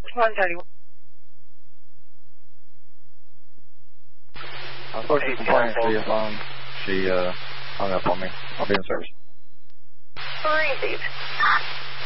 131. I was supposed to complain to you if she hung up on me. I'll be in service. 3 feet.